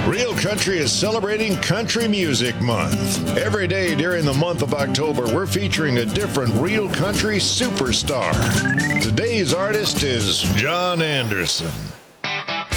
Real Country is celebrating Country Music Month. Every day during the month of October, we're featuring a different Real Country superstar. Today's artist is John Anderson.